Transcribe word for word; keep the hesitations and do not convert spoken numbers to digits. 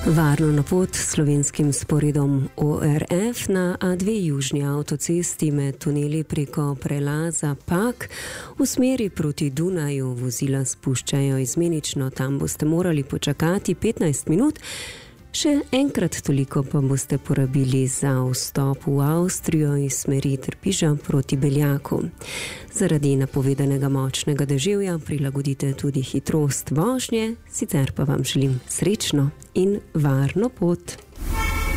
Varno na pot s slovenskim sporedom O R F na A dve južni avtocesti med tuneli preko prelaza Pag v smeri proti Dunaju vozila spuščajo izmenično. Tam boste morali počakati petnajst minut, še enkrat toliko pa boste porabili za vstop v Avstrijo iz smeri Trpiža proti Beljaku. Zaradi napovedanega močnega deževja prilagodite tudi hitrost vožnje, sicer pa vam želim srečno in varno pot.